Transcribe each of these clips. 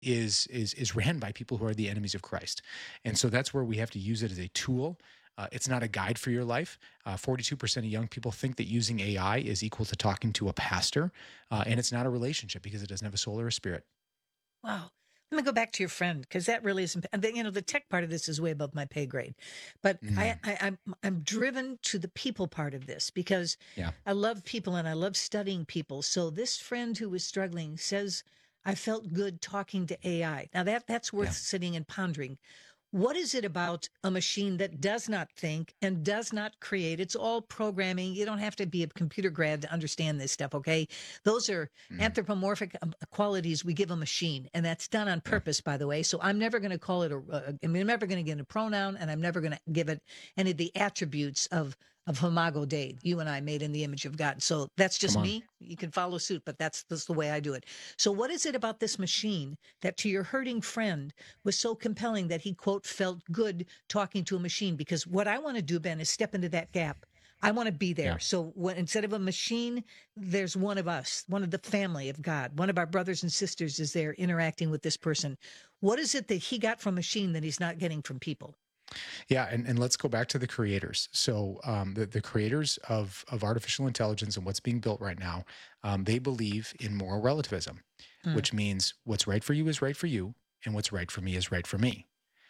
is ran by people who are the enemies of Christ. And so that's where we have to use it as a tool. It's not a guide for your life. 42% of young people think that using AI is equal to talking to a pastor, and it's not a relationship because it doesn't have a soul or a spirit. Wow. Let me go back to your friend because that really is, and the tech part of this is way above my pay grade, but Mm, I'm driven to the people part of this because yeah, I love people and I love studying people. So this friend who was struggling says, I felt good talking to AI. Now that's worth yeah. sitting and pondering. What is it about a machine that does not think and does not create? It's all programming. You don't have to be a computer grad to understand this stuff, okay? Those are Mm, anthropomorphic qualities we give a machine, and that's done on yeah. purpose, by the way. So I'm never going to call it I'm never going to give it a pronoun, and I'm never going to give it any of the attributes of Imago Dei, you and I made in the image of God. So that's Come just on. me. You can follow suit, but that's the way I do it. So what is it about this machine that to your hurting friend was so compelling that he, quote, felt good talking to a machine? Because what I want to do, Ben, is step into that gap. I want to be there. Yeah. So when, instead of a machine, there's one of us, one of the family of God. One of our brothers and sisters is there interacting with this person. What is it that he got from machine that he's not getting from people? Yeah, and let's go back to the creators. So the creators of artificial intelligence and what's being built right now, they believe in moral relativism, Hmm. which means what's right for you is right for you, and what's right for me is right for me.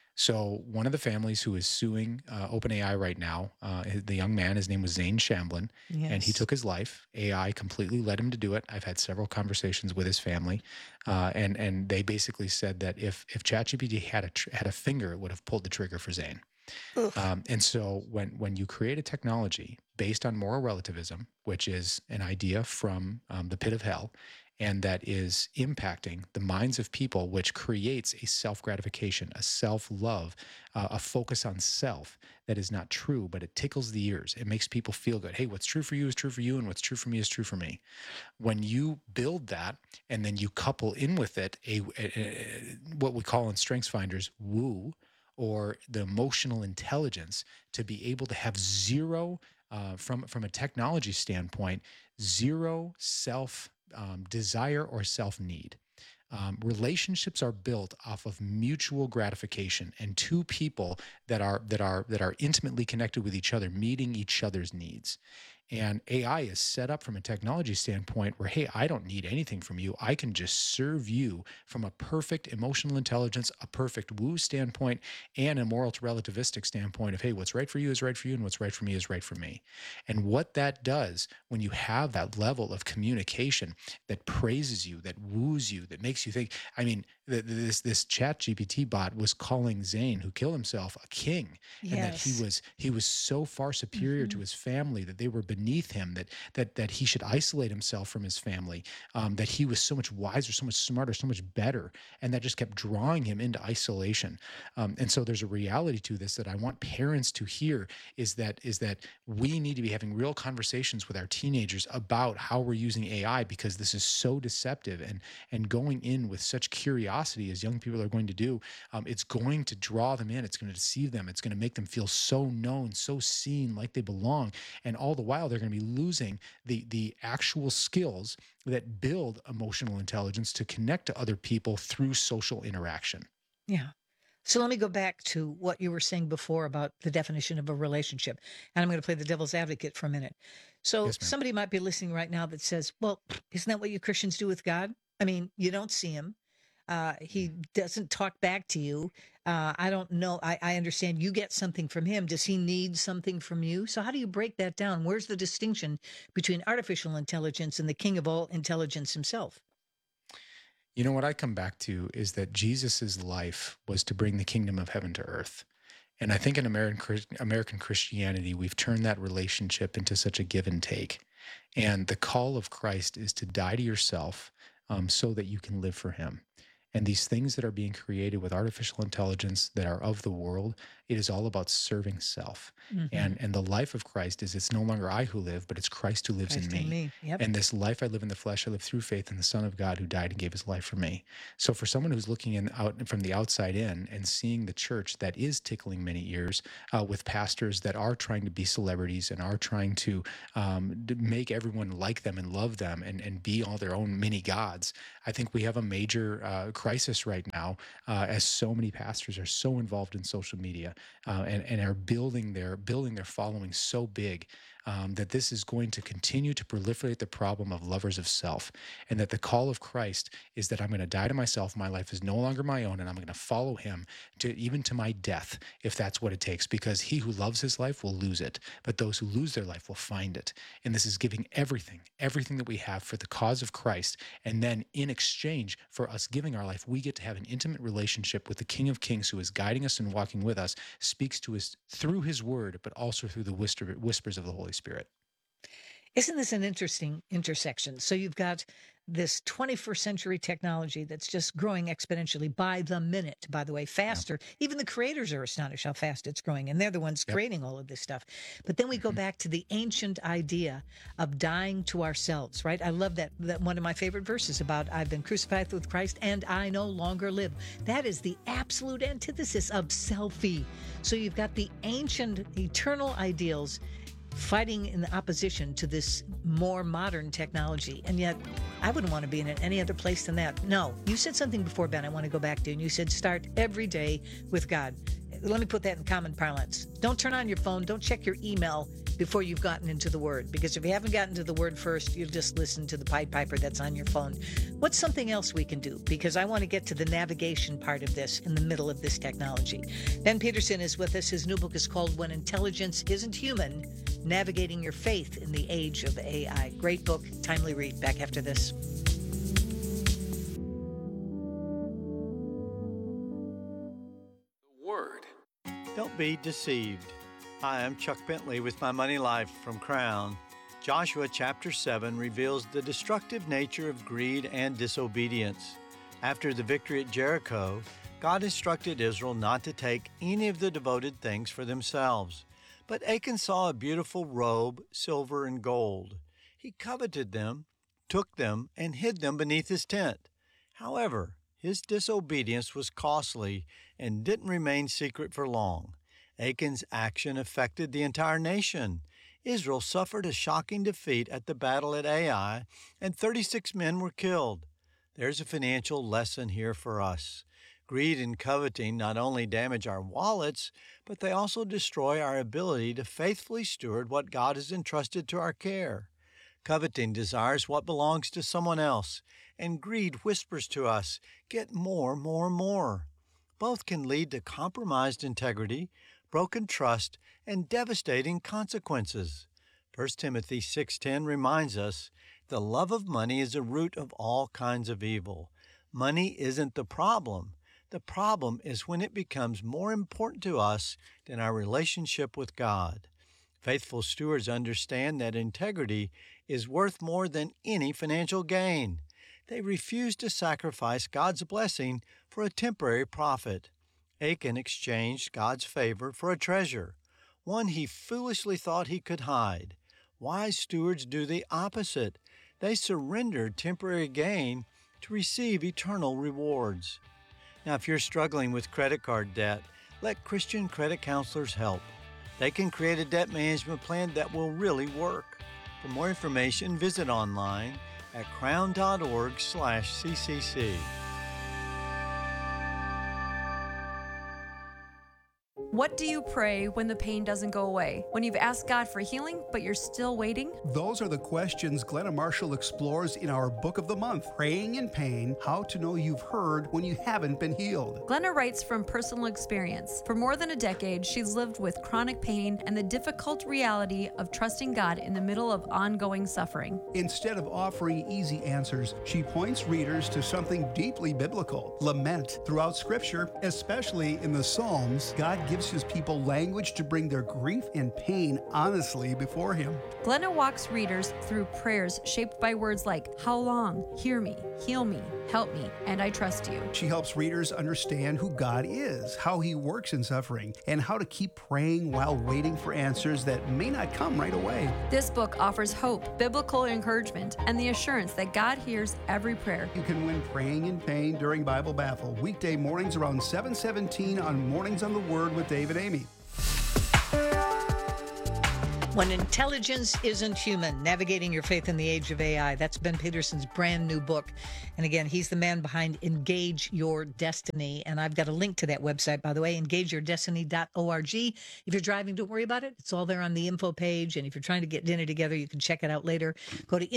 So one of the families who is suing OpenAI right now, the young man, his name was Zane Shamblin, and he Yes. took his life. AI completely led him to do it. I've had several conversations with his family, and they basically said that if ChatGPT had a finger, it would have pulled the trigger for Zane. Ugh. And so when you create a technology based on moral relativism, which is an idea from the pit of hell, and that is impacting the minds of people, which creates a self gratification, a self love, a focus on self that is not true, but it tickles the ears. It makes people feel good. Hey, what's true for you is true for you, and what's true for me is true for me. When you build that, and then you couple in with it what we call in Strengths Finders woo, or the emotional intelligence to be able to have zero, from a technology standpoint, zero self desire or self need. Relationships are built off of mutual gratification and two people that are intimately connected with each other, meeting each other's needs. And AI is set up from a technology standpoint where, hey, I don't need anything from you. I can just serve you from a perfect emotional intelligence, a perfect woo standpoint, and a moral to relativistic standpoint of, hey, what's right for you is right for you, and what's right for me is right for me. And what that does when you have that level of communication that praises you, that woos you, that makes you think. I mean, this Chat GPT bot was calling Zane, who killed himself, a king, and that he Yes. was he was so far superior to Hmm. his family, that they were beneath him, that he should isolate himself from his family, that he was so much wiser, so much smarter, so much better, and that just kept drawing him into isolation. And so there's a reality to this that I want parents to hear, is that we need to be having real conversations with our teenagers about how we're using AI, because this is so deceptive, and going in with such curiosity as young people are going to do. It's going to draw them in. It's going to deceive them. It's going to make them feel so known, so seen, like they belong. And all the while, they're going to be losing the actual skills that build emotional intelligence to connect to other people through social interaction. Yeah. So let me go back to what you were saying before about the definition of a relationship. And I'm going to play the devil's advocate for a minute. So Yes, ma'am. somebody might be listening right now that says, well, isn't that what you Christians do with God? I mean, you don't see him. He Mhm. doesn't talk back to you. I don't know. I understand you get something from him. Does he need something from you? So how do you break that down? Where's the distinction between artificial intelligence and the king of all intelligence himself? You know what I come back to is that Jesus's life was to bring the kingdom of heaven to earth. And I think in American Christianity, we've turned that relationship into such a give and take. And the call of Christ is to die to yourself, so that you can live for Him. And these things that are being created with artificial intelligence that are of the world, it is all about serving self. Hmm. And the life of Christ is, it's no longer I who live, but it's Christ who lives in Christ in me. me. Yep. And this life I live in the flesh, I live through faith in the Son of God who died and gave his life for me. So for someone who's looking in out from the outside in and seeing the church that is tickling many ears, with pastors that are trying to be celebrities and are trying to make everyone like them and love them, and be all their own mini gods, I think we have a major crisis right now, as so many pastors are so involved in social media and are building their following so big, that this is going to continue to proliferate the problem of lovers of self, and that the call of Christ is that I'm going to die to myself. My life is no longer my own, and I'm going to follow him even to my death, if that's what it takes, because he who loves his life will lose it, but those who lose their life will find it. And this is giving everything that we have for the cause of Christ. And then in exchange for us giving our life, we get to have an intimate relationship with the King of Kings, who is guiding us and walking with us, speaks to us through his word, but also through the whispers of the Holy Spirit. Isn't this an interesting intersection? So you've got this 21st century technology that's just growing exponentially by the minute, by the way, faster. Even the creators are astonished how fast it's growing, and they're the ones creating all of this stuff. But then we go back to the ancient idea of dying to ourselves, right? I love that one of my favorite verses about I've been crucified with Christ and I no longer live. That is the absolute antithesis of selfie. So you've got the ancient eternal ideals fighting in opposition to this more modern technology. And yet I wouldn't want to be in any other place than that. No, you said something before, Ben, I want to go back to, and you said start every day with God. Let me put that in common parlance. Don't turn on your phone. Don't check your email before you've gotten into the Word, because if you haven't gotten to the Word first, you'll just listen to the Pied Piper that's on your phone. What's something else we can do? Because I want to get to the navigation part of this in the middle of this technology. Ben Peterson is with us. His new book is called When Intelligence Isn't Human, Navigating Your Faith in the Age of AI. Great book, timely read. Back after this. Word. Don't be deceived. Hi, I'm Chuck Bentley with My Money Life from Crown. Joshua chapter 7 reveals the destructive nature of greed and disobedience. After the victory at Jericho, God instructed Israel not to take any of the devoted things for themselves. But Achan saw a beautiful robe, silver and gold. He coveted them, took them, and hid them beneath his tent. However, his disobedience was costly and didn't remain secret for long. Achan's action affected the entire nation. Israel suffered a shocking defeat at the battle at Ai, and 36 men were killed. There's a financial lesson here for us. Greed and coveting not only damage our wallets, but they also destroy our ability to faithfully steward what God has entrusted to our care. Coveting desires what belongs to someone else, and greed whispers to us, get more, more, more. Both can lead to compromised integrity, broken trust, and devastating consequences. 1 Timothy 6:10 reminds us, the love of money is a root of all kinds of evil. Money isn't the problem. The problem is when it becomes more important to us than our relationship with God. Faithful stewards understand that integrity is worth more than any financial gain. They refuse to sacrifice God's blessing for a temporary profit. Achan exchanged God's favor for a treasure, one he foolishly thought he could hide. Wise stewards do the opposite. They surrendered temporary gain to receive eternal rewards. Now, if you're struggling with credit card debt, let Christian credit counselors help. They can create a debt management plan that will really work. For more information, visit online at crown.org/CCC. What do you pray when the pain doesn't go away? When you've asked God for healing, but you're still waiting? Those are the questions Glenna Marshall explores in our Book of the Month, Praying in Pain, How to Know You've Heard When You Haven't Been Healed. Glenna writes from personal experience. For more than a decade, she's lived with chronic pain and the difficult reality of trusting God in the middle of ongoing suffering. Instead of offering easy answers, she points readers to something deeply biblical, lament. Throughout Scripture, especially in the Psalms, God gives His people language to bring their grief and pain honestly before Him. Glenna walks readers through prayers shaped by words like, how long, hear me, heal me, help me, and I trust you. She helps readers understand who God is, how He works in suffering, and how to keep praying while waiting for answers that may not come right away. This book offers hope, biblical encouragement, and the assurance that God hears every prayer. You can win Praying in Pain during Bible Baffle, weekday mornings around 7:17 on Mornings on the Word with Dave and Amy. When Intelligence Isn't Human, Navigating Your Faith in the Age of AI. That's Ben Peterson's brand new book. And again, he's the man behind Engage Your Destiny. And I've got a link to that website, by the way, engageyourdestiny.org. If you're driving, don't worry about it. It's all there on the info page. And if you're trying to get dinner together, you can check it out later. Go to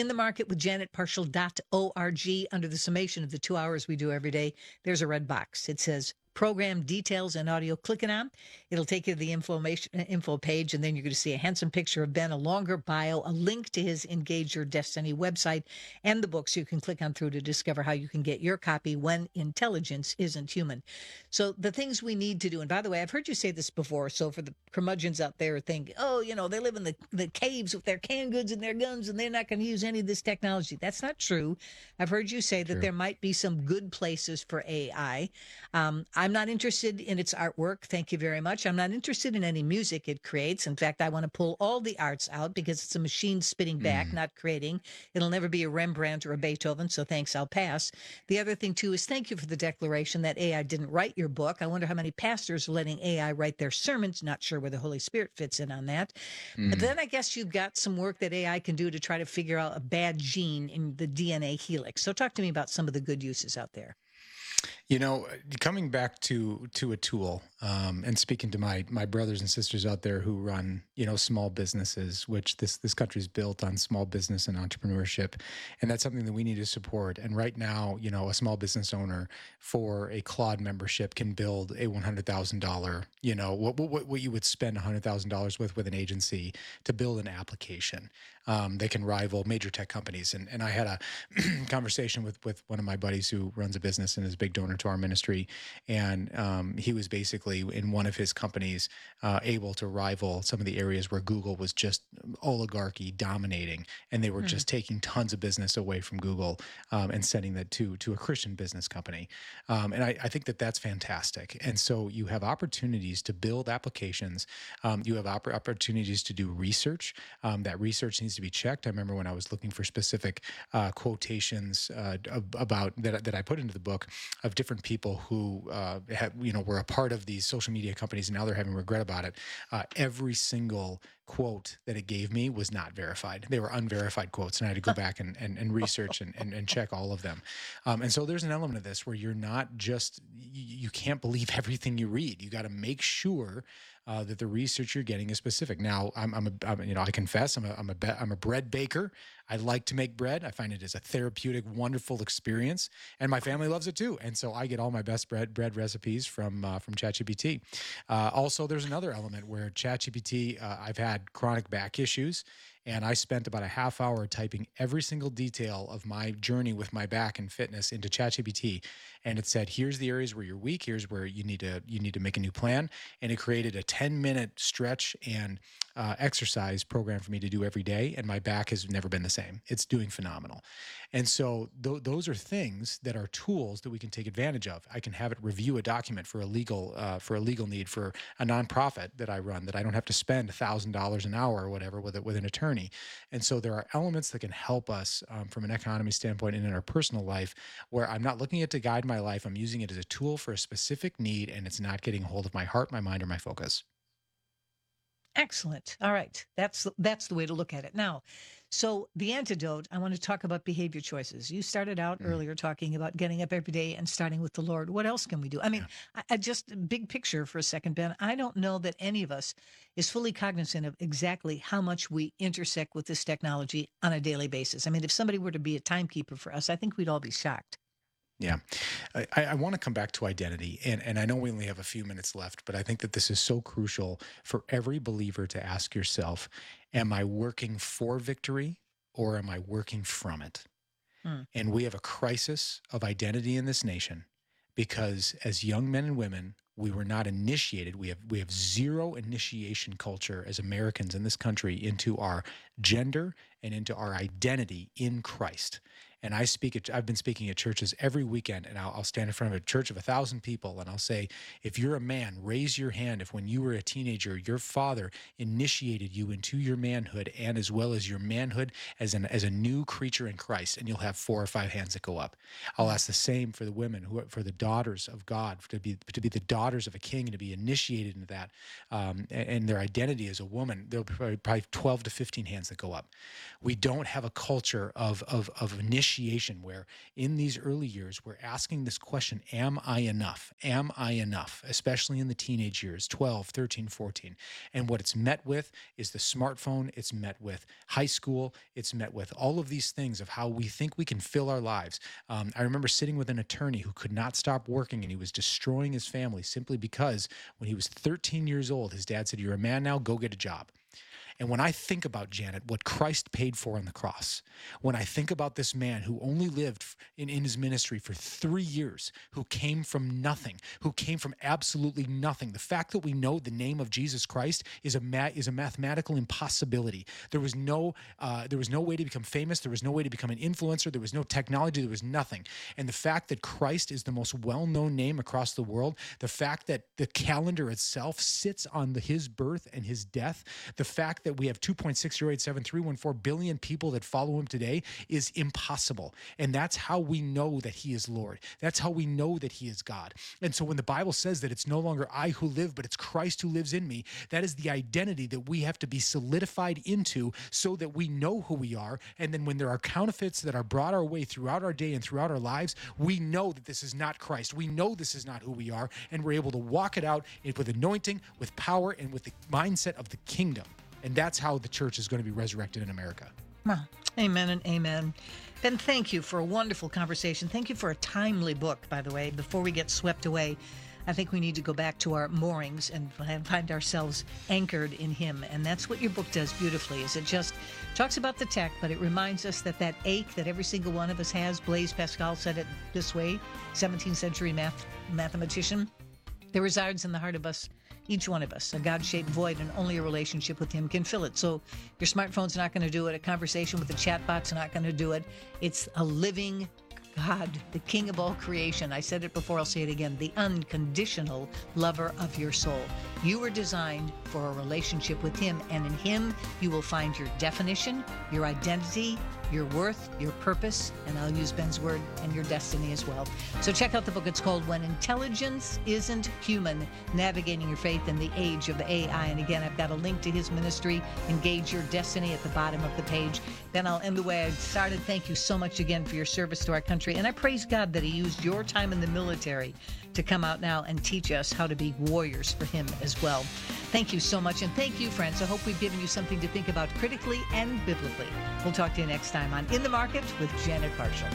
inthemarketwithjanetparshall.org. Under the summation of the 2 hours we do every day, there's a red box. It says program details and audio. Clicking on, it'll take you to the info page, and then you're going to see a handsome picture of Ben, a longer bio, a link to his Engage Your Destiny website, and the books you can click on through to discover how you can get your copy, When Intelligence Isn't Human. So the things we need to do, and by the way, I've heard you say this before, so for the curmudgeons out there who think, oh, you know, they live in the caves with their canned goods and their guns, and they're not going to use any of this technology. That's not true. I've heard you say that there might be some good places for AI. I'm not interested in its artwork. Thank you very much. I'm not interested in any music it creates. In fact, I want to pull all the arts out because it's a machine spitting back, not creating. It'll never be a Rembrandt or a Beethoven, so thanks, I'll pass. The other thing, too, is thank you for the declaration that AI didn't write your book. I wonder how many pastors are letting AI write their sermons. Not sure where the Holy Spirit fits in on that. But then I guess you've got some work that AI can do to try to figure out a bad gene in the DNA helix. So talk to me about some of the good uses out there. You know, coming back to a tool, and speaking to my brothers and sisters out there who run, you know, small businesses, which this country is built on small business and entrepreneurship, and that's something that we need to support. And right now, you know, a small business owner for a Claude membership can build a $100,000, you know, what you would spend $100,000 with an agency to build an application. They can rival major tech companies. And I had a conversation with one of my buddies who runs a business and is a big donor to our ministry. And he was basically in one of his companies able to rival some of the areas where Google was just oligarchy dominating. And they were just taking tons of business away from Google and sending that to a Christian business company. And I think that that's fantastic. And so you have opportunities to build applications. You have opportunities to do research. That research needs to be checked. I remember when I was looking for specific quotations about that I put into the book of different people who were a part of these social media companies, and now they're having regret about it. Every single quote that it gave me was not verified. They were unverified quotes, and I had to go back and research and check all of them. And so there's an element of this where you're not just, you can't believe everything you read. You got to make sure that the research you're getting is specific. Now, I confess, I'm a bread baker. I like to make bread. I find it is a therapeutic, wonderful experience, and my family loves it too. And so I get all my best bread recipes from ChatGPT. Also, there's another element where ChatGPT, I've had chronic back issues, and I spent about a half hour typing every single detail of my journey with my back and fitness into ChatGPT. And it said, here's the areas where you're weak. Here's where you need to make a new plan. And it created a 10-minute stretch and exercise program for me to do every day. And my back has never been the same. It's doing phenomenal. And so those are things that are tools that we can take advantage of. I can have it review a document for a legal need for a nonprofit that I run, that I don't have to spend $1,000 an hour or whatever with an attorney. And so there are elements that can help us from an economy standpoint and in our personal life, where I'm not looking at it to guide my life. I'm using it as a tool for a specific need, and it's not getting a hold of my heart, my mind, or my focus. Excellent. All right. That's the way to look at it. Now, so the antidote, I want to talk about behavior choices. You started out earlier talking about getting up every day and starting with the Lord. What else can we do? I mean, I just big picture for a second, Ben. I don't know that any of us is fully cognizant of exactly how much we intersect with this technology on a daily basis. I mean, if somebody were to be a timekeeper for us, I think we'd all be shocked. Yeah. I want to come back to identity. And I know we only have a few minutes left, but I think that this is so crucial for every believer to ask yourself, am I working for victory or am I working from it? And we have a crisis of identity in this nation because as young men and women, we were not initiated. We have zero initiation culture as Americans in this country into our gender and into our identity in Christ. And I've been speaking at churches every weekend, and I'll stand in front of a church of 1,000 people, and I'll say, if you're a man, raise your hand if when you were a teenager, your father initiated you into your manhood, and as well as your manhood as a new creature in Christ, and you'll have 4 or 5 hands that go up. I'll ask the same for the women, for the daughters of God, to be the daughters of a king and to be initiated into that, and their identity as a woman. There'll be probably 12 to 15 hands that go up. We don't have a culture of initiation where in these early years we're asking this question, am I enough? Am I enough? Especially in the teenage years, 12, 13, 14. And what it's met with is the smartphone. It's met with high school. It's met with all of these things of how we think we can fill our lives. I remember sitting with an attorney who could not stop working, and he was destroying his family simply because when he was 13 years old, his dad said, "You're a man now, go get a job." And when I think about, Janet, what Christ paid for on the cross, when I think about this man who only lived in his ministry for 3 years, who came from nothing, who came from absolutely nothing, the fact that we know the name of Jesus Christ is a mathematical impossibility. There was no way to become famous. There was no way to become an influencer. There was no technology. There was nothing. And the fact that Christ is the most well-known name across the world, the fact that the calendar itself sits on his birth and his death, the fact that we have 2.6087314 billion people that follow him today is impossible. And that's how we know that he is Lord. That's how we know that he is God. And so when the Bible says that it's no longer I who live, but it's Christ who lives in me, that is the identity that we have to be solidified into so that we know who we are. And then when there are counterfeits that are brought our way throughout our day and throughout our lives, we know that this is not Christ. We know this is not who we are, and we're able to walk it out with anointing, with power, and with the mindset of the kingdom. And that's how the church is going to be resurrected in America. Well, amen and amen. Ben, thank you for a wonderful conversation. Thank you for a timely book, by the way. Before we get swept away, I think we need to go back to our moorings and find ourselves anchored in him. And that's what your book does beautifully, is it just talks about the tech, but it reminds us that ache that every single one of us has, Blaise Pascal said it this way, 17th century mathematician, there resides in the heart of us, each one of us, a God-shaped void, and only a relationship with him can fill it. So your smartphone's not going to do it. A conversation with the chatbot's not going to do it. It's a living God, the King of all creation. I said it before, I'll say it again, the unconditional lover of your soul. You were designed for a relationship with him, and in him you will find your definition, your identity, your worth, your purpose, and I'll use Ben's word, and your destiny as well. So check out the book. It's called When Intelligence Isn't Human, Navigating Your Faith in the Age of AI. And again, I've got a link to his ministry, Engage Your Destiny, at the bottom of the page. Then I'll end the way I started. Thank you so much again for your service to our country. And I praise God that he used your time in the military to come out now and teach us how to be warriors for him as well. Thank you so much. And thank you, friends. I hope we've given you something to think about critically and biblically. We'll talk to you next time on In the Market with Janet Marshall.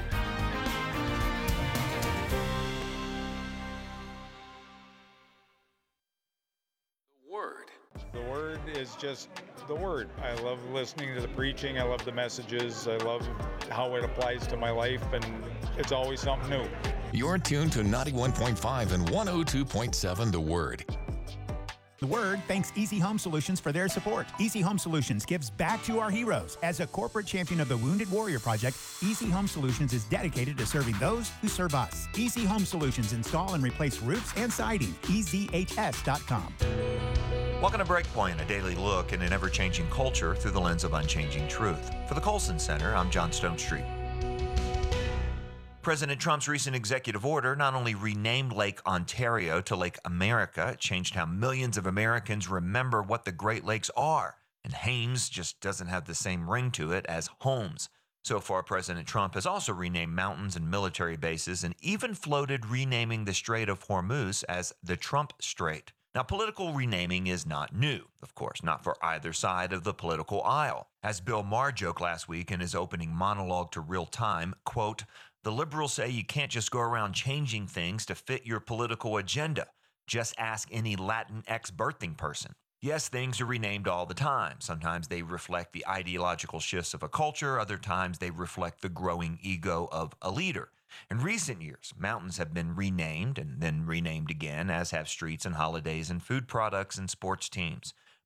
The Word is just the Word. I love listening to the preaching. I love the messages. I love how it applies to my life, and it's always something new. You're tuned to 91.5 and 102.7 The Word. The Word thanks Easy Home Solutions for their support. Easy Home Solutions gives back to our heroes. As a corporate champion of the Wounded Warrior Project, Easy Home Solutions is dedicated to serving those who serve us. Easy Home Solutions install and replace roofs and siding. EZHS.com. Welcome to Breakpoint, a daily look in an ever-changing culture through the lens of unchanging truth. For the Colson Center, I'm John Stonestreet. President Trump's recent executive order not only renamed Lake Ontario to Lake America, it changed how millions of Americans remember what the Great Lakes are. And Haines just doesn't have the same ring to it as Holmes. So far, President Trump has also renamed mountains and military bases and even floated renaming the Strait of Hormuz as the Trump Strait. Now, political renaming is not new, of course, not for either side of the political aisle. As Bill Maher joked last week in his opening monologue to Real Time, quote, "The liberals say you can't just go around changing things to fit your political agenda. Just ask any Latinx birthing person." Yes, things are renamed all the time. Sometimes they reflect the ideological shifts of a culture. Other times they reflect the growing ego of a leader. In recent years, mountains have been renamed and then renamed again, as have streets and holidays and food products and sports teams.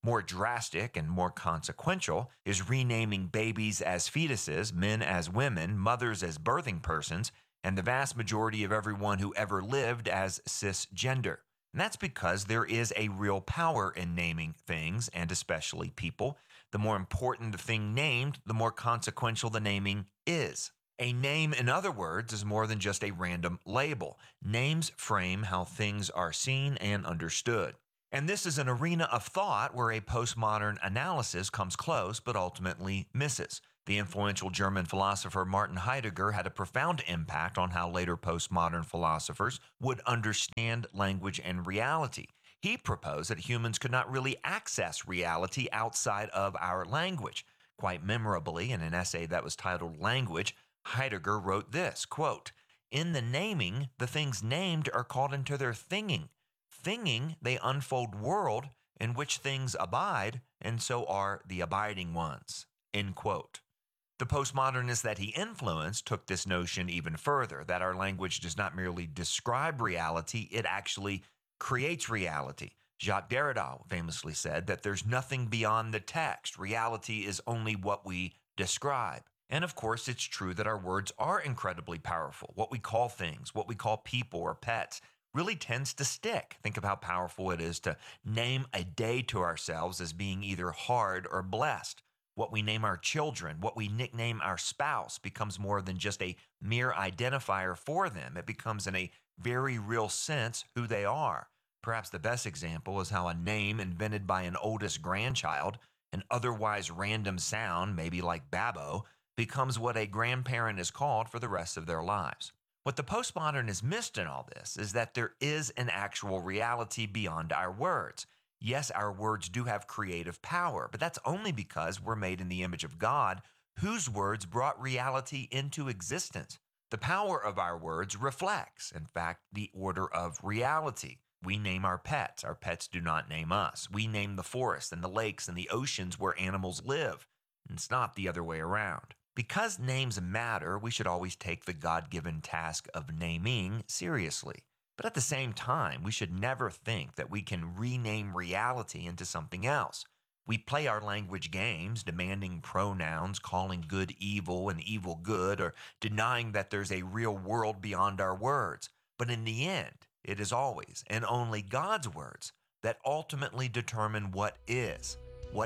More drastic and more consequential is renaming babies as fetuses, men as women, mothers as birthing persons, and the vast majority of everyone who ever lived as cisgender. And that's because there is a real power in naming things, and especially people. The more important the thing named, the more consequential the naming is. A name, in other words, is more than just a random label. Names frame how things are seen and understood. And this is an arena of thought where a postmodern analysis comes close but ultimately misses. The influential German philosopher Martin Heidegger had a profound impact on how later postmodern philosophers would understand language and reality. He proposed that humans could not really access reality outside of our language. Quite memorably, in an essay that was titled Language, Heidegger wrote this, quote, "In the naming, the things named are called into their thinging. Thinging, they unfold world in which things abide, and so are the abiding ones." End quote. The postmodernists that he influenced took this notion even further, that our language does not merely describe reality, it actually creates reality. Jacques Derrida famously said that there's nothing beyond the text. Reality is only what we describe. And of course, it's true that our words are incredibly powerful. What we call things, what we call people or pets, really tends to stick. Think of how powerful it is to name a day to ourselves as being either hard or blessed. What we name our children, what we nickname our spouse becomes more than just a mere identifier for them. It becomes in a very real sense who they are. Perhaps the best example is how a name invented by an oldest grandchild, an otherwise random sound, maybe like Babbo, becomes what a grandparent is called for the rest of their lives. What the postmodernists missed in all this is that there is an actual reality beyond our words. Yes, our words do have creative power, but that's only because we're made in the image of God, whose words brought reality into existence. The power of our words reflects, in fact, the order of reality. We name our pets. Our pets do not name us. We name the forests and the lakes and the oceans where animals live. It's not the other way around. Because names matter, we should always take the God-given task of naming seriously. But at the same time, we should never think that we can rename reality into something else. We play our language games, demanding pronouns, calling good evil and evil good, or denying that there's a real world beyond our words. But in the end, it is always and only God's words that ultimately determine what is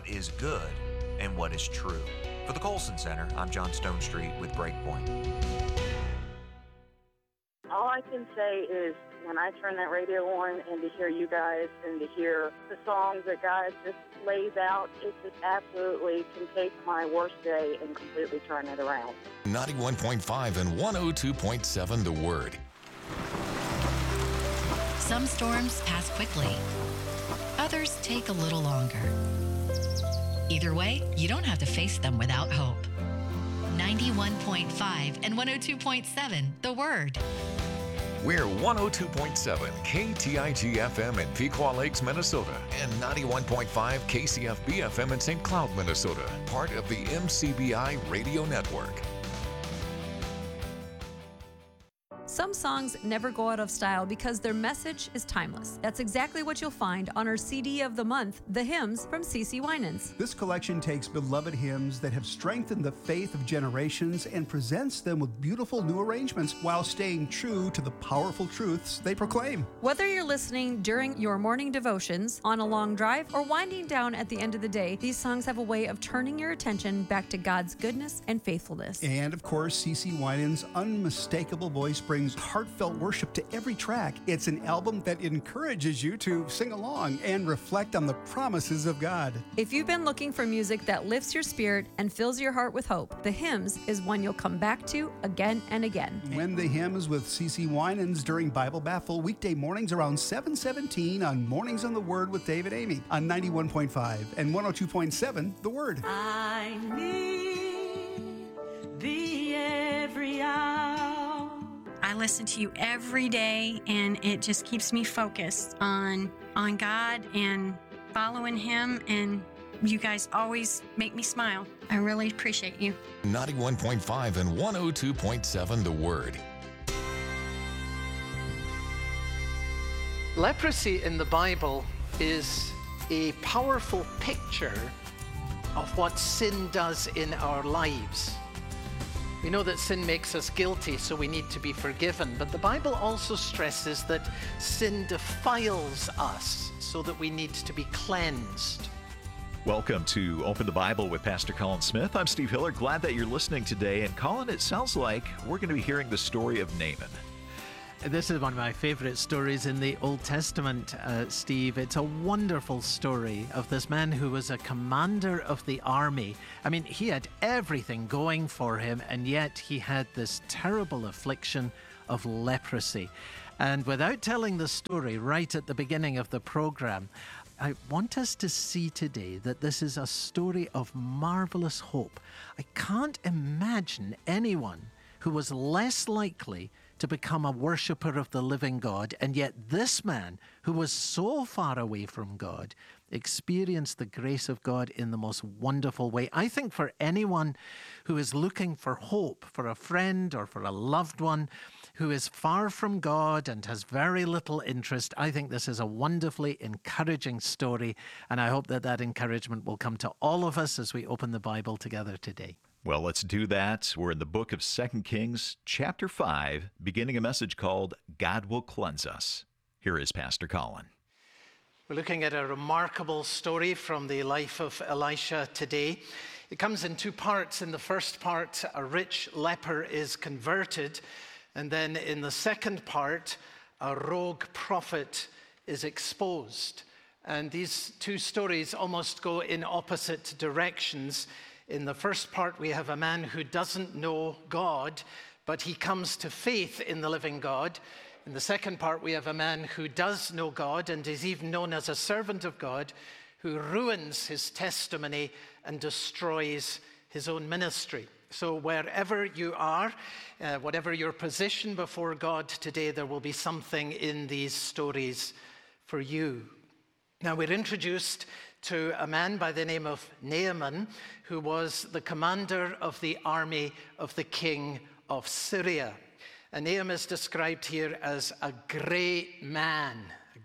good, and what is true. For the Colson Center, I'm John Stonestreet with Breakpoint. All I can say is when I turn that radio on and to hear you guys and to hear the songs that God just lays out, it just absolutely can take my worst day and completely turn it around. 91.5 and 102.7 The Word. Some storms pass quickly. Others take a little longer. Either way, you don't have to face them without hope. 91.5 and 102.7 The Word. We're 102.7 KTIG FM in Pequot Lakes, Minnesota, and 91.5 KCFB FM in St. Cloud, Minnesota, part of the MCBI Radio Network. Some songs never go out of style because their message is timeless. That's exactly what you'll find on our CD of the month, The Hymns from CeCe Winans. This collection takes beloved hymns that have strengthened the faith of generations and presents them with beautiful new arrangements while staying true to the powerful truths they proclaim. Whether you're listening during your morning devotions, on a long drive, or winding down at the end of the day, these songs have a way of turning your attention back to God's goodness and faithfulness. And of course, CeCe Winans' unmistakable voice brings heartfelt worship to every track. It's an album that encourages you to sing along and reflect on the promises of God. If you've been looking for music that lifts your spirit and fills your heart with hope, The Hymns is one you'll come back to again and again. When The Hymns with CeCe Winans during Bible Baffle, weekday mornings around 7:17 on Mornings on the Word with David Amy on 91.5 and 102.7 The Word. I need thee every hour. I listen to you every day, and it just keeps me focused on God and following Him, and you guys always make me smile. I really appreciate you. 91.5 and 102.7 The Word. Leprosy in the Bible is a powerful picture of what sin does in our lives. We know that sin makes us guilty, so we need to be forgiven. But the Bible also stresses that sin defiles us, so that we need to be cleansed. Welcome to Open the Bible with Pastor Colin Smith. I'm Steve Hiller. Glad that you're listening today. And Colin, it sounds like we're going to be hearing the story of Naaman. This is one of my favorite stories in the Old Testament, Steve. It's a wonderful story of this man who was a commander of the army. I mean, he had everything going for him, and yet he had this terrible affliction of leprosy. And without telling the story right at the beginning of the program, I want us to see today that this is a story of marvelous hope. I can't imagine anyone who was less likely to become a worshiper of the living God, and yet this man, who was so far away from God, experienced the grace of God in the most wonderful way. I think for anyone who is looking for hope, for a friend or for a loved one who is far from God and has very little interest, I think this is a wonderfully encouraging story, and I hope that that encouragement will come to all of us as we open the Bible together today. Well, let's do that. We're in the book of 2 Kings, chapter 5, beginning a message called God Will Cleanse Us. Here is Pastor Colin. We're looking at a remarkable story from the life of Elisha today. It comes in two parts. In the first part, a rich leper is converted. And then in the second part, a rogue prophet is exposed. And these two stories almost go in opposite directions. In the first part, we have a man who doesn't know God, but he comes to faith in the living God. In the second part, we have a man who does know God and is even known as a servant of God, who ruins his testimony and destroys his own ministry. So wherever you are, whatever your position before God today, there will be something in these stories for you. Now, we're introduced to a man by the name of Naaman, who was the commander of the army of the king of Syria. And Naaman is described here as a great man,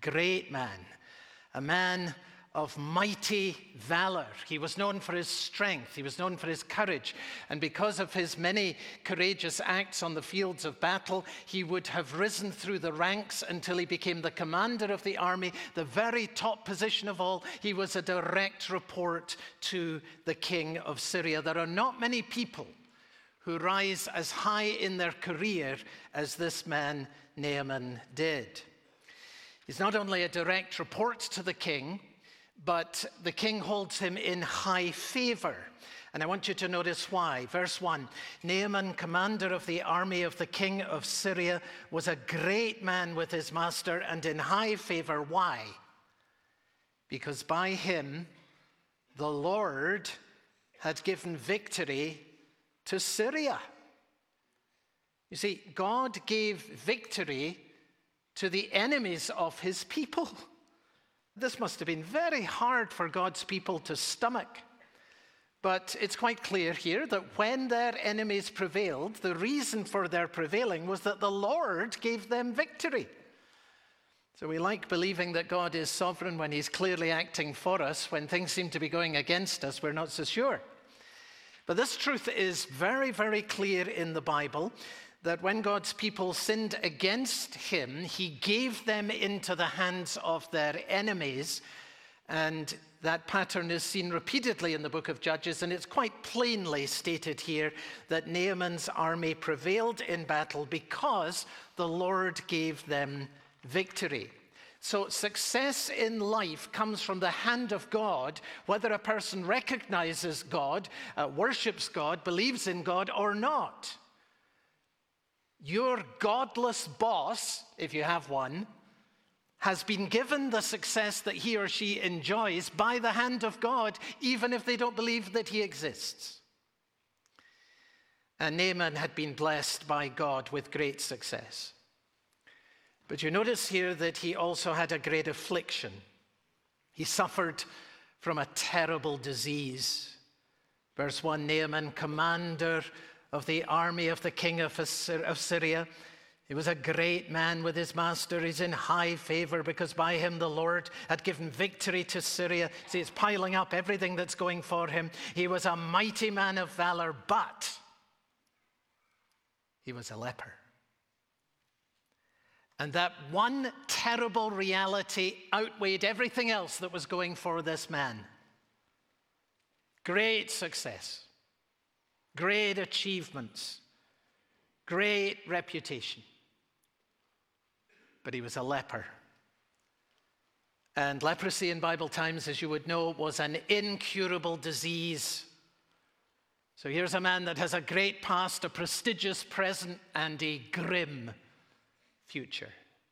a man of mighty valor. He was known for his strength. He was known for his courage. And because of his many courageous acts on the fields of battle, he would have risen through the ranks until he became the commander of the army, the very top position of all. He was a direct report to the king of Syria. There are not many people who rise as high in their career as this man Naaman did. He's not only a direct report to the king, but the king holds him in high favor. And I want you to notice why. Verse 1, Naaman, commander of the army of the king of Syria, was a great man with his master and in high favor. Why? Because by him, the Lord had given victory to Syria. You see, God gave victory to the enemies of his people. This must have been very hard for God's people to stomach. But it's quite clear here that when their enemies prevailed, the reason for their prevailing was that the Lord gave them victory. So we like believing that God is sovereign when he's clearly acting for us. When things seem to be going against us, we're not so sure. But this truth is very, very clear in the Bible, that when God's people sinned against him, he gave them into the hands of their enemies. And that pattern is seen repeatedly in the book of Judges, and it's quite plainly stated here that Naaman's army prevailed in battle because the Lord gave them victory. So success in life comes from the hand of God, whether a person recognizes God, worships God, believes in God or not. Your godless boss, if you have one, has been given the success that he or she enjoys by the hand of God, even if they don't believe that he exists. And Naaman had been blessed by God with great success. But you notice here that he also had a great affliction. He suffered from a terrible disease. Verse 1, Naaman, commander of the army of the king of Syria. He was a great man with his master. He's in high favor because by him the Lord had given victory to Syria. See, it's piling up everything that's going for him. He was a mighty man of valor, but he was a leper. And that one terrible reality outweighed everything else that was going for this man. Great success, great achievements, great reputation. But he was a leper. And leprosy in Bible times, as you would know, was an incurable disease. So here's a man that has a great past, a prestigious present, and a grim future.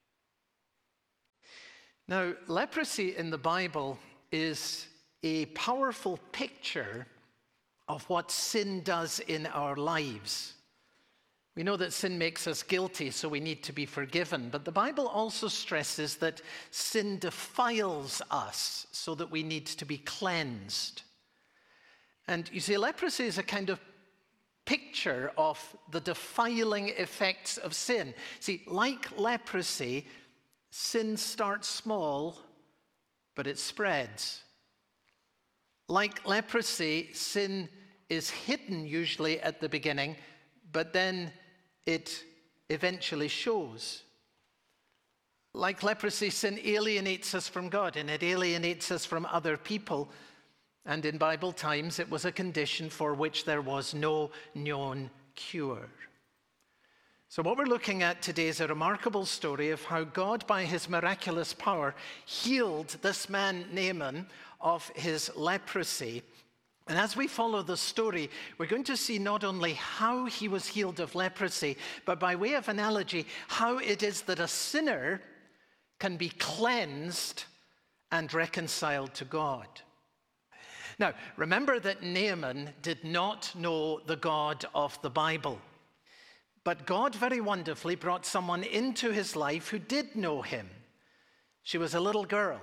Now, leprosy in the Bible is a powerful picture of what sin does in our lives. We know that sin makes us guilty, so we need to be forgiven. But the Bible also stresses that sin defiles us, so that we need to be cleansed. And you see, leprosy is a kind of picture of the defiling effects of sin. See, like leprosy, sin starts small, but it spreads. Like leprosy, sin is hidden usually at the beginning, but then it eventually shows. Like leprosy, sin alienates us from God, and it alienates us from other people. And in Bible times, it was a condition for which there was no known cure. So what we're looking at today is a remarkable story of how God, by his miraculous power, healed this man Naaman of his leprosy. And as we follow the story, we're going to see not only how he was healed of leprosy, but by way of analogy, how it is that a sinner can be cleansed and reconciled to God. Now, remember that Naaman did not know the God of the Bible. But God very wonderfully brought someone into his life who did know him. She was a little girl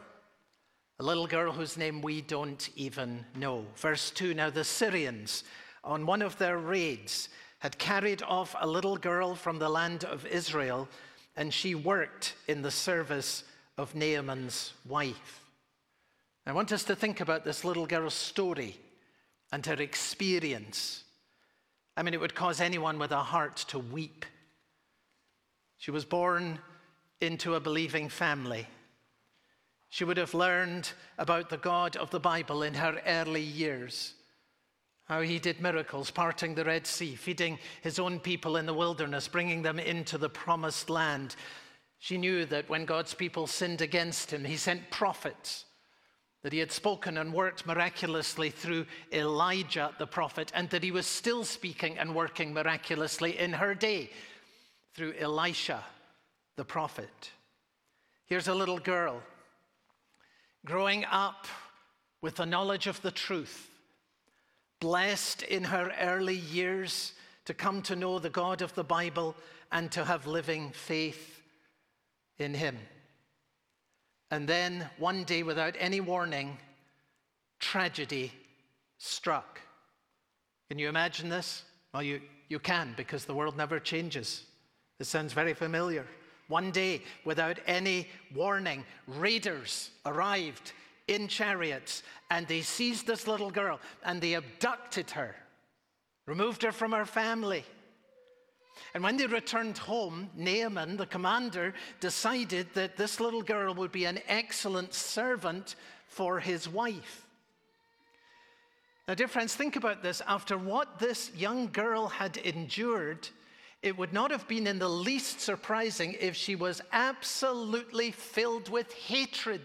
whose name we don't even know. Verse 2, now the Syrians, on one of their raids, had carried off a little girl from the land of Israel, and she worked in the service of Naaman's wife. I want us to think about this little girl's story and her experience. I mean, it would cause anyone with a heart to weep. She was born into a believing family. She would have learned about the God of the Bible in her early years, how he did miracles, parting the Red Sea, feeding his own people in the wilderness, bringing them into the promised land. She knew that when God's people sinned against him, he sent prophets, that he had spoken and worked miraculously through Elijah the prophet, and that he was still speaking and working miraculously in her day through Elisha the prophet. Here's a little girl growing up with the knowledge of the truth, blessed in her early years to come to know the God of the Bible and to have living faith in him. And then one day, without any warning, tragedy struck. Can you imagine this? Well, you can, because the world never changes. This sounds very familiar. One day, without any warning, raiders arrived in chariots, and they seized this little girl, and they abducted her, removed her from her family. And when they returned home, Naaman, the commander, decided that this little girl would be an excellent servant for his wife. Now, dear friends, think about this. After what this young girl had endured, it would not have been in the least surprising if she was absolutely filled with hatred.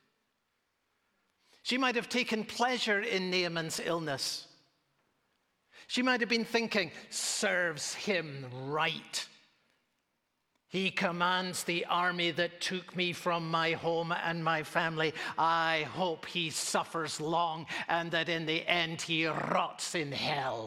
She might have taken pleasure in Naaman's illness. She might have been thinking, serves him right. He commands the army that took me from my home and my family. I hope he suffers long and that in the end he rots in hell.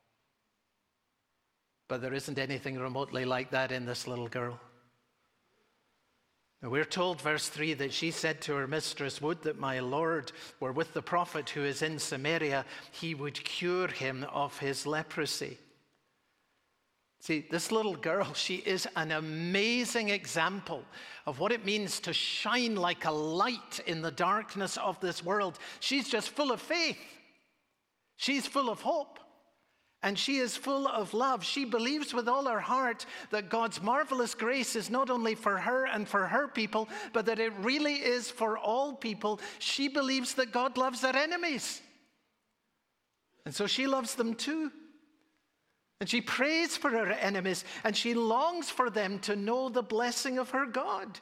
But there isn't anything remotely like that in this little girl. Now we're told, verse 3, that she said to her mistress, would that my Lord were with the prophet who is in Samaria, he would cure him of his leprosy. See, this little girl, she is an amazing example of what it means to shine like a light in the darkness of this world. She's just full of faith. She's full of hope. And she is full of love. She believes with all her heart that God's marvelous grace is not only for her and for her people, but that it really is for all people. She believes that God loves her enemies. And so she loves them too. And she prays for her enemies, and she longs for them to know the blessing of her God.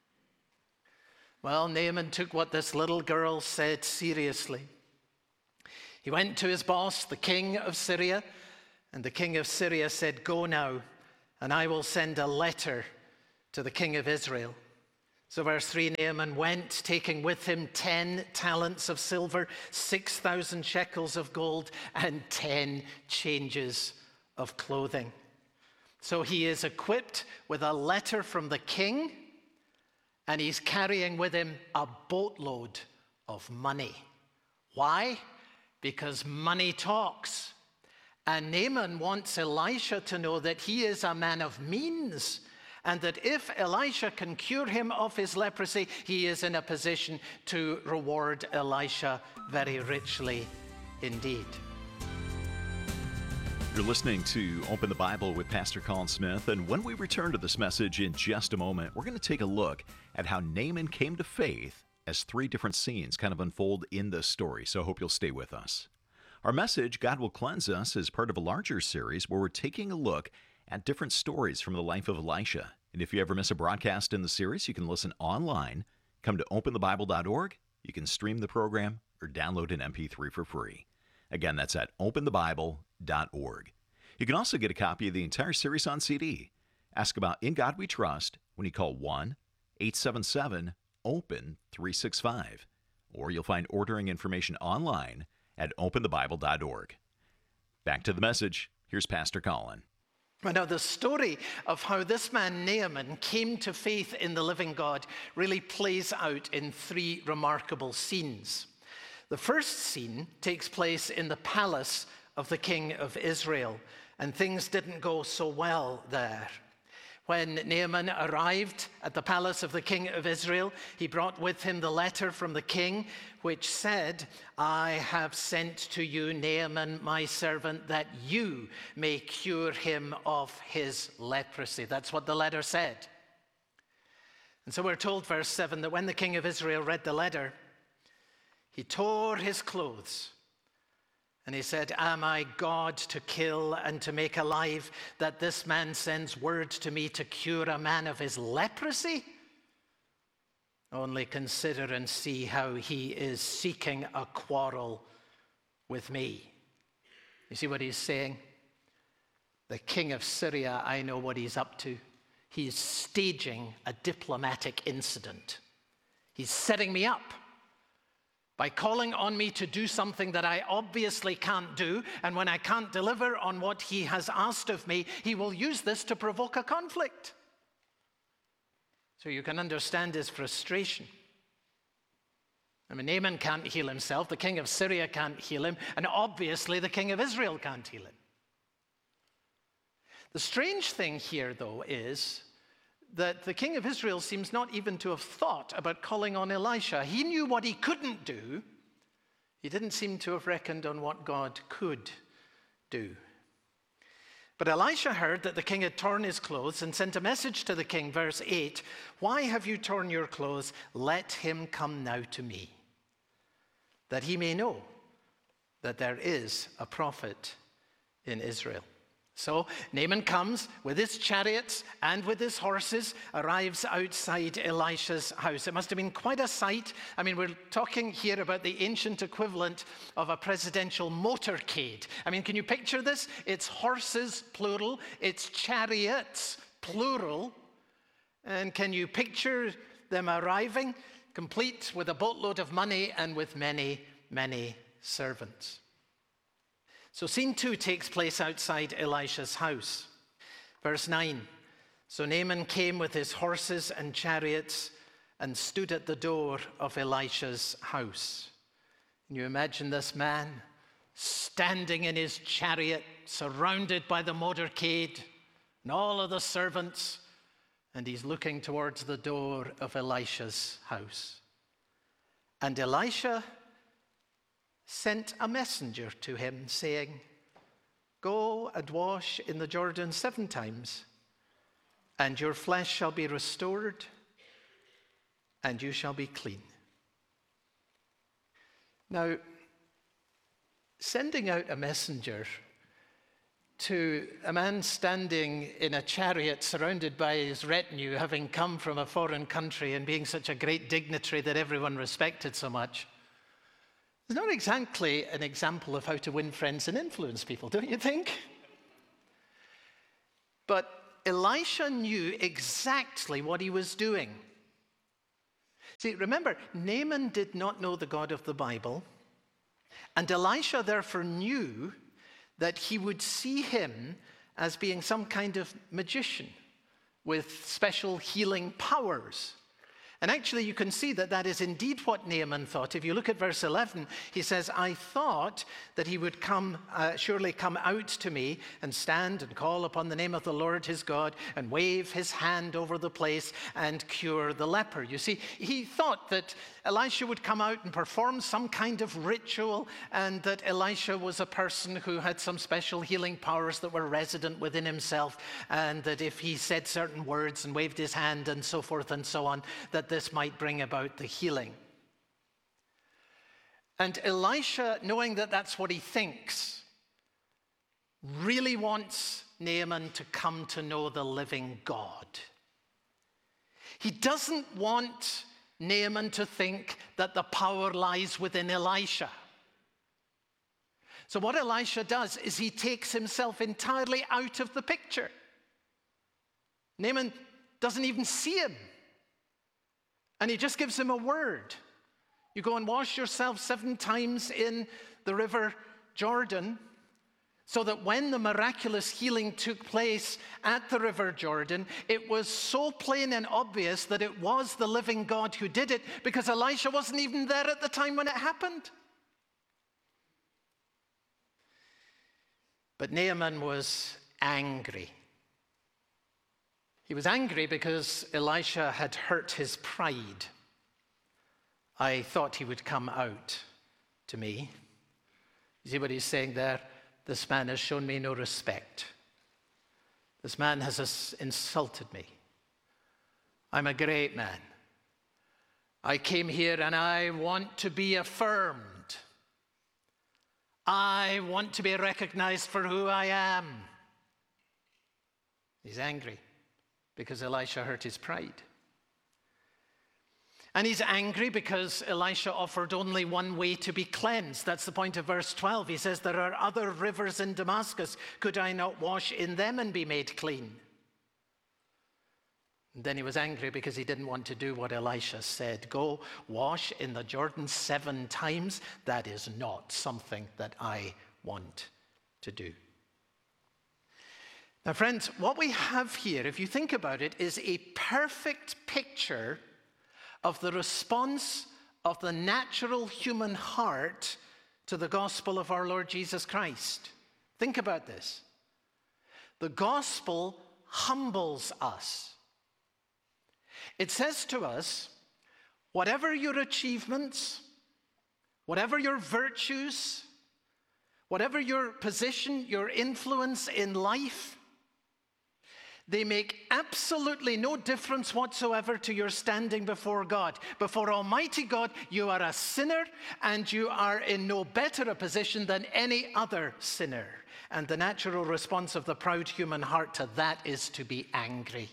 Well, Naaman took what this little girl said seriously. He went to his boss, the king of Syria, and the king of Syria said, "Go now, and I will send a letter to the king of Israel." So verse 3, Naaman went, taking with him 10 talents of silver, 6,000 shekels of gold, and 10 changes of clothing. So he is equipped with a letter from the king, and he's carrying with him a boatload of money. Why? Because money talks. And Naaman wants Elisha to know that he is a man of means, and that if Elisha can cure him of his leprosy, he is in a position to reward Elisha very richly indeed. You're listening to Open the Bible with Pastor Colin Smith, and when we return to this message in just a moment, we're going to take a look at how Naaman came to faith as 3 different scenes kind of unfold in this story, so I hope you'll stay with us. Our message, God Will Cleanse Us, is part of a larger series where we're taking a look at different stories from the life of Elisha. And if you ever miss a broadcast in the series, you can listen online. Come to openthebible.org. You can stream the program or download an MP3 for free. Again, that's at openthebible.org. You can also get a copy of the entire series on CD. Ask about In God We Trust when you call 1-877-OPEN-365. Or you'll find ordering information online at openthebible.org. Back to the message. Here's Pastor Colin. Now, the story of how this man Naaman came to faith in the living God really plays out in 3 remarkable scenes. The first scene takes place in the palace of the king of Israel, and things didn't go so well there. When Naaman arrived at the palace of the king of Israel, he brought with him the letter from the king, which said, "I have sent to you Naaman, my servant, that you may cure him of his leprosy." That's what the letter said. And so we're told, verse 7, that when the king of Israel read the letter, he tore his clothes. And he said, "Am I God to kill and to make alive, that this man sends word to me to cure a man of his leprosy? Only consider and see how he is seeking a quarrel with me." You see what he's saying? The king of Syria, I know what he's up to. He's staging a diplomatic incident. He's setting me up by calling on me to do something that I obviously can't do, and when I can't deliver on what he has asked of me, he will use this to provoke a conflict. So you can understand his frustration. I mean, Naaman can't heal himself, the king of Syria can't heal him, and obviously the king of Israel can't heal him. The strange thing here, though, is that the king of Israel seems not even to have thought about calling on Elisha. He knew what he couldn't do. He didn't seem to have reckoned on what God could do. But Elisha heard that the king had torn his clothes and sent a message to the king, verse 8, "Why have you torn your clothes? Let him come now to me, that he may know that there is a prophet in Israel." So Naaman comes with his chariots and with his horses, arrives outside Elisha's house. It must have been quite a sight. I mean, we're talking here about the ancient equivalent of a presidential motorcade. I mean, can you picture this? It's horses, plural. It's chariots, plural. And can you picture them arriving, complete with a boatload of money and with many, many servants? So scene 2 takes place outside Elisha's house. Verse 9, "So Naaman came with his horses and chariots and stood at the door of Elisha's house." Can you imagine this man standing in his chariot, surrounded by the motorcade, and all of the servants, and he's looking towards the door of Elisha's house. And Elisha sent a messenger to him, saying, "Go and wash in the Jordan 7 times, and your flesh shall be restored, and you shall be clean." Now, sending out a messenger to a man standing in a chariot surrounded by his retinue, having come from a foreign country and being such a great dignitary that everyone respected so much, is not exactly an example of how to win friends and influence people, don't you think? But Elisha knew exactly what he was doing. See, remember, Naaman did not know the God of the Bible, and Elisha therefore knew that he would see him as being some kind of magician with special healing powers. And actually, you can see that that is indeed what Naaman thought. If you look at verse 11, he says, "I thought that he would surely come out to me and stand and call upon the name of the Lord his God and wave his hand over the place and cure the leper." You see, he thought that Elisha would come out and perform some kind of ritual, and that Elisha was a person who had some special healing powers that were resident within himself, and that if he said certain words and waved his hand and so forth and so on, that this might bring about the healing. And Elisha, knowing that that's what he thinks, really wants Naaman to come to know the living God. He doesn't want Naaman to think that the power lies within Elisha. So what Elisha does is he takes himself entirely out of the picture. Naaman doesn't even see him. And he just gives him a word. You go and wash yourself 7 times in the river Jordan, so that when the miraculous healing took place at the river Jordan, it was so plain and obvious that it was the living God who did it, because Elisha wasn't even there at the time when it happened. But Naaman was angry. He was angry because Elisha had hurt his pride. "I thought he would come out to me." You see what he's saying there? This man has shown me no respect. This man has insulted me. I'm a great man. I came here and I want to be affirmed. I want to be recognized for who I am. He's angry because Elisha hurt his pride. And he's angry because Elisha offered only one way to be cleansed. That's the point of verse 12. He says, "There are other rivers in Damascus. Could I not wash in them and be made clean?" And then he was angry because he didn't want to do what Elisha said. "Go wash in the Jordan 7 times. That is not something that I want to do." Now, friends, what we have here, if you think about it, is a perfect picture of the response of the natural human heart to the gospel of our Lord Jesus Christ. Think about this. The gospel humbles us. It says to us, whatever your achievements, whatever your virtues, whatever your position, your influence in life, they make absolutely no difference whatsoever to your standing before God. Before Almighty God, you are a sinner, and you are in no better a position than any other sinner. And the natural response of the proud human heart to that is to be angry.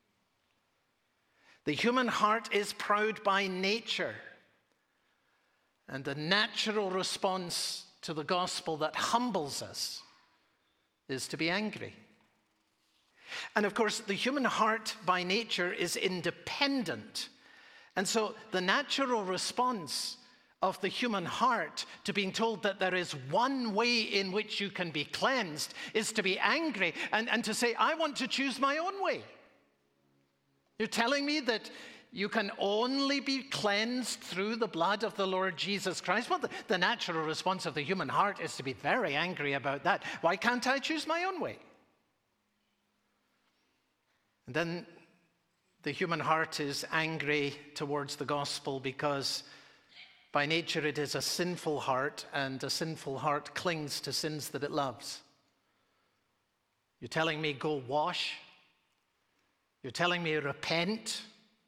The human heart is proud by nature. And the natural response to the gospel that humbles us is to be angry. And of course, the human heart by nature is independent. And so the natural response of the human heart to being told that there is one way in which you can be cleansed is to be angry and to say, "I want to choose my own way. You're telling me that you can only be cleansed through the blood of the Lord Jesus Christ?" Well, the natural response of the human heart is to be very angry about that. Why can't I choose my own way? And then the human heart is angry towards the gospel because by nature it is a sinful heart, and a sinful heart clings to sins that it loves. You're telling me go wash? You're telling me repent?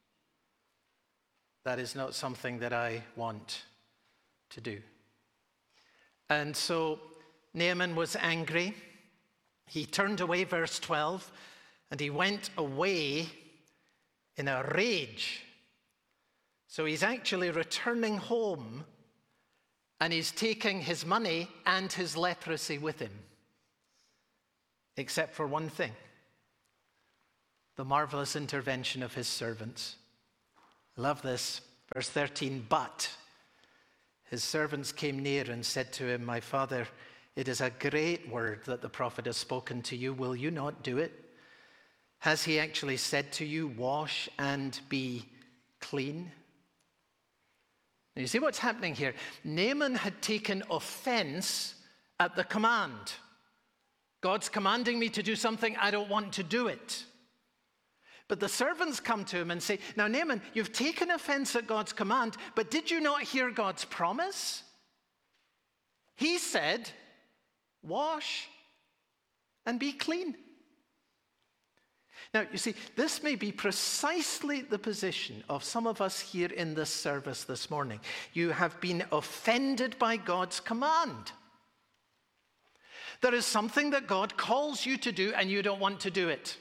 That is not something that I want to do. And so Naaman was angry. He turned away, verse 12, and he went away in a rage. So he's actually returning home, and he's taking his money and his leprosy with him. Except for one thing: the marvelous intervention of his servants. I love this. Verse 13, but his servants came near and said to him, my father, it is a great word that the prophet has spoken to you. Will you not do it? Has he actually said to you, wash and be clean? Now, you see what's happening here? Naaman had taken offense at the command. God's commanding me to do something, I don't want to do it. But the servants come to him and say, now Naaman, you've taken offense at God's command, but did you not hear God's promise? He said, wash and be clean. Now, you see, this may be precisely the position of some of us here in this service this morning. You have been offended by God's command. There is something that God calls you to do and you don't want to do it.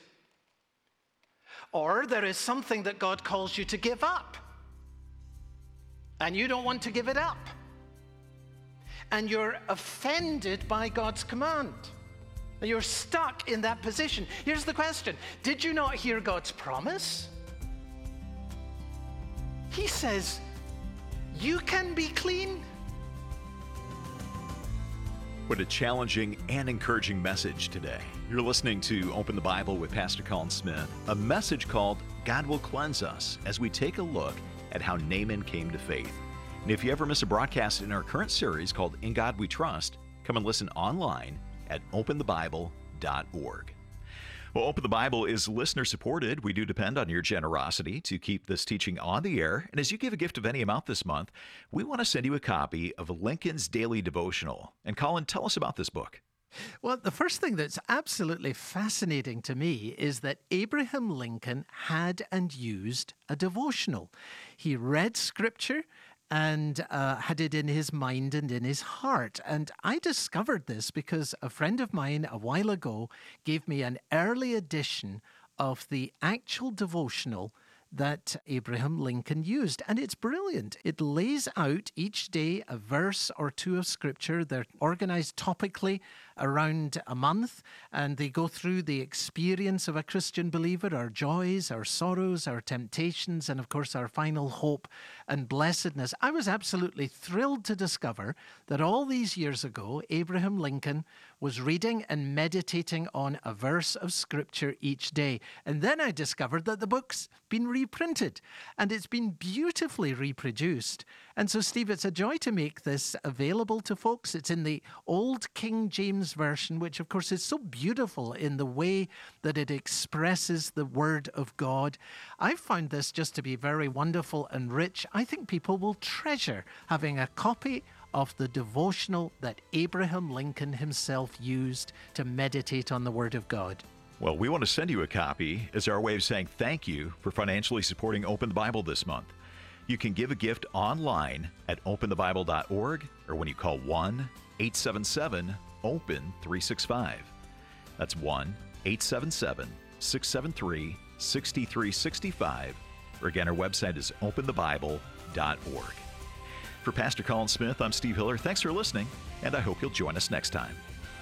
Or there is something that God calls you to give up and you don't want to give it up. And you're offended by God's command. You're stuck in that position. Here's the question: did you not hear God's promise? He says, you can be clean. What a challenging and encouraging message today. You're listening to Open the Bible with Pastor Colin Smith, a message called God Will Cleanse Us, as we take a look at how Naaman came to faith. And if you ever miss a broadcast in our current series called In God We Trust, come and listen online at openthebible.org. Well, Open the Bible is listener supported. We do depend on your generosity to keep this teaching on the air. And as you give a gift of any amount this month, we want to send you a copy of Lincoln's Daily Devotional. And Colin, tell us about this book. Well, the first thing that's absolutely fascinating to me is that Abraham Lincoln had and used a devotional. He read Scripture and had it in his mind and in his heart. And I discovered this because a friend of mine a while ago gave me an early edition of the actual devotional that Abraham Lincoln used. And it's brilliant. It lays out each day a verse or two of Scripture. They're organized topically around a month, and they go through the experience of a Christian believer, our joys, our sorrows, our temptations, and of course our final hope and blessedness. I was absolutely thrilled to discover that all these years ago, Abraham Lincoln was reading and meditating on a verse of Scripture each day. And then I discovered that the book's been reprinted, and it's been beautifully reproduced. And so, Steve, it's a joy to make this available to folks. It's in the Old King James Version, which of course is so beautiful in the way that it expresses the Word of God. I've found this just to be very wonderful and rich. I think people will treasure having a copy of the devotional that Abraham Lincoln himself used to meditate on the Word of God. Well, we want to send you a copy as our way of saying thank you for financially supporting Open the Bible this month. You can give a gift online at openthebible.org or when you call 1-877-OPEN-365. That's 1-877-673-6365. Or again, our website is openthebible.org. For Pastor Colin Smith, I'm Steve Hiller. Thanks for listening, and I hope you'll join us next time.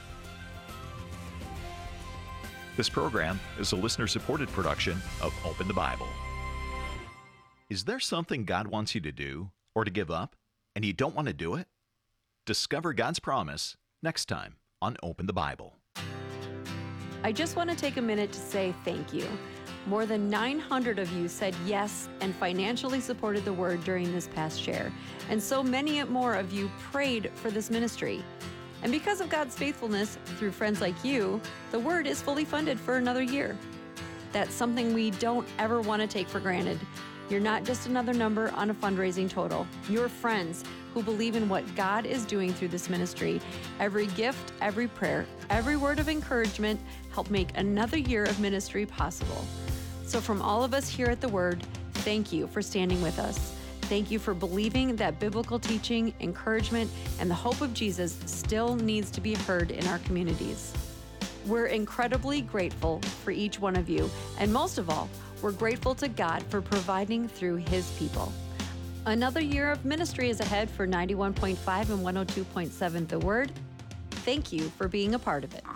This program is a listener-supported production of Open the Bible. Is there something God wants you to do or to give up, and you don't want to do it? Discover God's promise next time on Open the Bible. I just want to take a minute to say thank you. More than 900 of you said yes and financially supported the Word during this past share. And so many more of you prayed for this ministry. And because of God's faithfulness through friends like you, the Word is fully funded for another year. That's something we don't ever want to take for granted. You're not just another number on a fundraising total. You're friends who believe in what God is doing through this ministry. Every gift, every prayer, every word of encouragement help make another year of ministry possible. So from all of us here at The Word, thank you for standing with us. Thank you for believing that biblical teaching, encouragement, and the hope of Jesus still needs to be heard in our communities. We're incredibly grateful for each one of you, and most of all, we're grateful to God for providing through His people. Another year of ministry is ahead for 91.5 and 102.7 The Word. Thank you for being a part of it.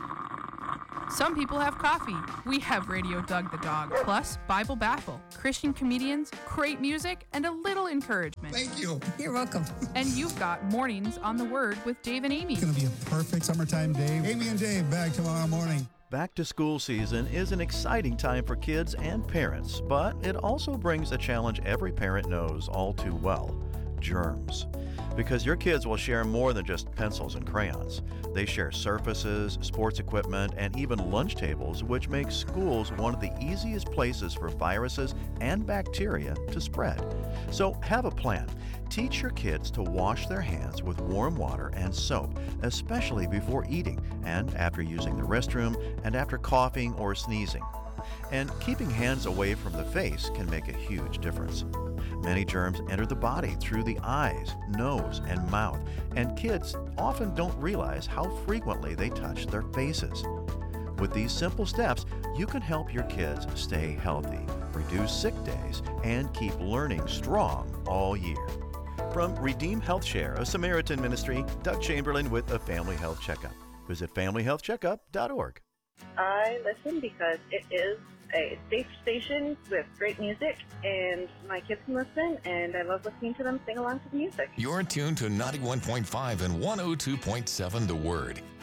Some people have coffee. We have Radio Doug the Dog, plus Bible Baffle, Christian comedians, great music, and a little encouragement. Thank you. You're welcome. And you've got Mornings on the Word with Dave and Amy. It's going to be a perfect summertime day. Amy and Dave back tomorrow morning. Back to school season is an exciting time for kids and parents, but it also brings a challenge every parent knows all too well: germs. Because your kids will share more than just pencils and crayons. They share surfaces, sports equipment, and even lunch tables, which makes schools one of the easiest places for viruses and bacteria to spread. So have a plan. Teach your kids to wash their hands with warm water and soap, especially before eating and after using the restroom and after coughing or sneezing. And keeping hands away from the face can make a huge difference. Many germs enter the body through the eyes, nose, and mouth, and kids often don't realize how frequently they touch their faces. With these simple steps, you can help your kids stay healthy, reduce sick days, and keep learning strong all year. From Redeem Health Share, a Samaritan ministry, Doug Chamberlain with a Family Health Checkup. Visit familyhealthcheckup.org. I listen because it is a safe station with great music, and my kids can listen, and I love listening to them sing along to the music. You're tuned to 91.5 and 102.7 The Word.